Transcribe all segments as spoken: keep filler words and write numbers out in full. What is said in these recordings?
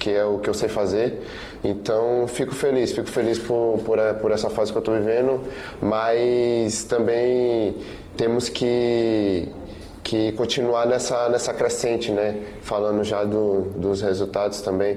que é o que eu sei fazer. Então, fico feliz, fico feliz por, por, por essa fase que eu estou vivendo, mas também temos que, que continuar nessa, nessa crescente, né? Falando já do, dos resultados também,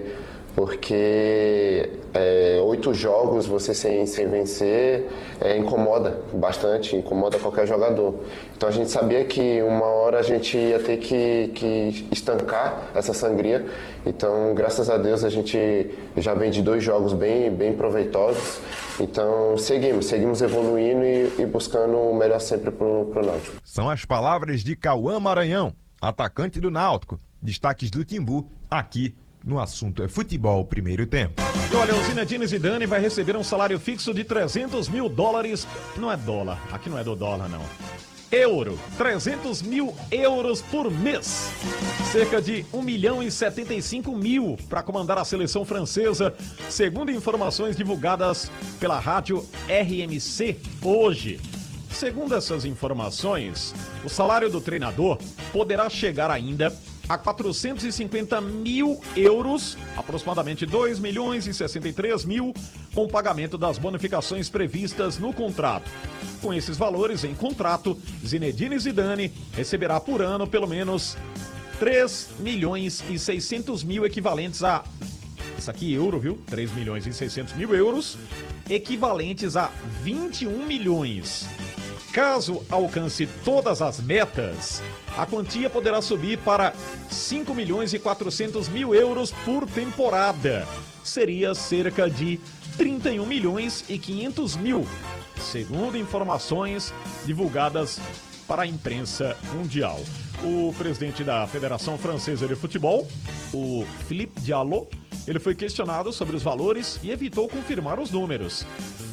porque é, oito jogos você sem, sem vencer é, incomoda bastante, incomoda qualquer jogador. Então a gente sabia que uma hora a gente ia ter que, que estancar essa sangria. Então, graças a Deus, a gente já vem de dois jogos bem, bem proveitosos. Então, seguimos, seguimos evoluindo e, e buscando o melhor sempre para o Náutico. São as palavras de Cauã Maranhão, atacante do Náutico. Destaques do Timbu, aqui no Assunto é Futebol Primeiro Tempo. E olha, o Zinedine Zidane vai receber um salário fixo de trezentos mil dólares. Não é dólar, aqui não é do dólar, não. Euro, trezentos mil euros por mês. Cerca de um milhão e setenta e cinco mil para comandar a seleção francesa, segundo informações divulgadas pela rádio R M C hoje. Segundo essas informações, o salário do treinador poderá chegar ainda a quatrocentos e cinquenta mil euros, aproximadamente dois milhões e sessenta e três mil, com o pagamento das bonificações previstas no contrato. Com esses valores em contrato, Zinedine Zidane receberá por ano pelo menos três milhões e seiscentos mil equivalentes a... Isso aqui euro, viu? três milhões e seiscentos mil euros, equivalentes a vinte e um milhões. Caso alcance todas as metas, a quantia poderá subir para cinco milhões e quatrocentos mil euros por temporada. Seria cerca de trinta e um milhões e quinhentos mil, segundo informações divulgadas para a imprensa mundial. O presidente da Federação Francesa de Futebol, o Philippe Diallo, ele foi questionado sobre os valores e evitou confirmar os números.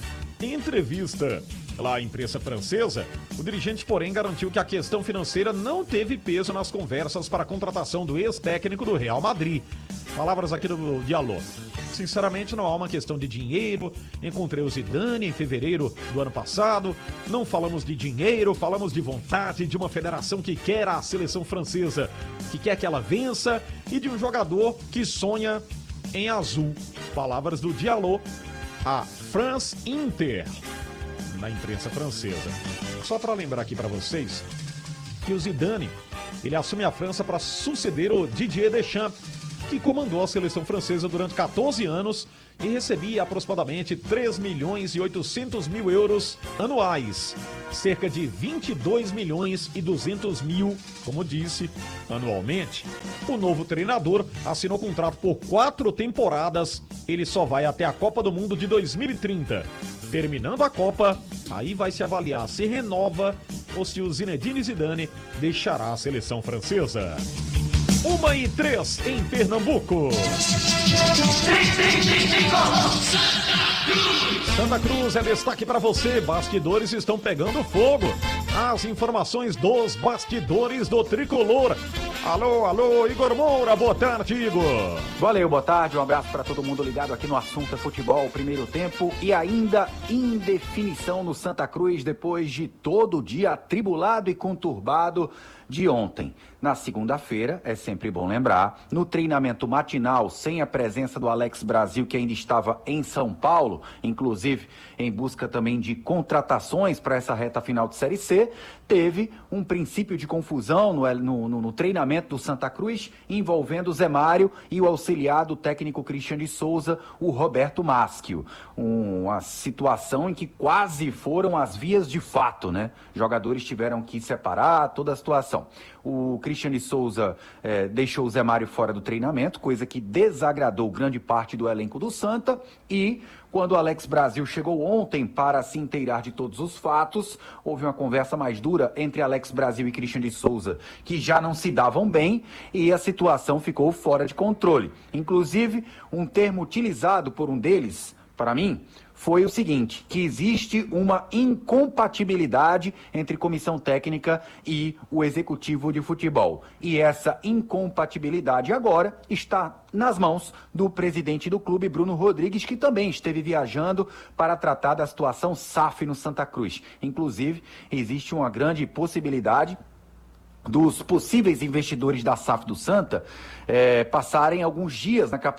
Em entrevista lá à imprensa francesa, o dirigente, porém, garantiu que a questão financeira não teve peso nas conversas para a contratação do ex-técnico do Real Madrid. Palavras aqui do Diallo. Sinceramente, não há uma questão de dinheiro. Encontrei o Zidane em fevereiro do ano passado. Não falamos de dinheiro, falamos de vontade, de uma federação que quer a seleção francesa, que quer que ela vença, e de um jogador que sonha em azul. Palavras do Diallo a France Inter, na imprensa francesa. Só para lembrar aqui para vocês que o Zidane, ele assume a França para suceder o Didier Deschamps, que comandou a seleção francesa durante quatorze anos e recebia aproximadamente três milhões e oitocentos mil euros anuais, cerca de vinte e dois milhões e duzentos mil, como disse, anualmente. O novo treinador assinou contrato por quatro temporadas, ele só vai até a Copa do Mundo de dois mil e trinta. Terminando a Copa, aí vai se avaliar se renova ou se o Zinedine Zidane deixará a seleção francesa. Uma e três em Pernambuco. Santa Cruz é destaque para você. Bastidores estão pegando fogo. As informações dos bastidores do Tricolor. Alô, alô, Igor Moura, boa tarde, Igor. Valeu, boa tarde, um abraço para todo mundo ligado aqui no Assunto é Futebol, primeiro tempo, e ainda indefinição no Santa Cruz depois de todo o dia atribulado e conturbado de ontem. Na segunda-feira, é sempre bom lembrar, no treinamento matinal, sem a presença do Alex Brasil, que ainda estava em São Paulo, inclusive em busca também de contratações para essa reta final de Série C, teve um princípio de confusão no, no, no treinamento do Santa Cruz, envolvendo o Zé Mário e o auxiliar do técnico Christian de Souza, o Roberto Maschio. Um, uma situação em que quase foram as vias de fato, né? Jogadores tiveram que separar toda a situação. O Christian de Souza eh, deixou o Zé Mário fora do treinamento, coisa que desagradou grande parte do elenco do Santa, e quando o Alex Brasil chegou ontem para se inteirar de todos os fatos, houve uma conversa mais dura entre Alex Brasil e Christian de Souza, que já não se davam bem, e a situação ficou fora de controle. Inclusive, um termo utilizado por um deles, para mim, foi o seguinte, que existe uma incompatibilidade entre comissão técnica e o executivo de futebol. E essa incompatibilidade agora está nas mãos do presidente do clube, Bruno Rodrigues, que também esteve viajando para tratar da situação S A F no Santa Cruz. Inclusive, existe uma grande possibilidade dos possíveis investidores da S A F do Santa é, passarem alguns dias na capital